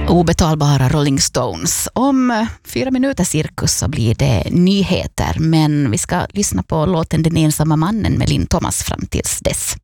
obetalbara Rolling Stones. Om 4 minuter cirkus så blir det nyheter, men vi ska lyssna på låten Den ensamma mannen med Linn Thomas fram tills dess.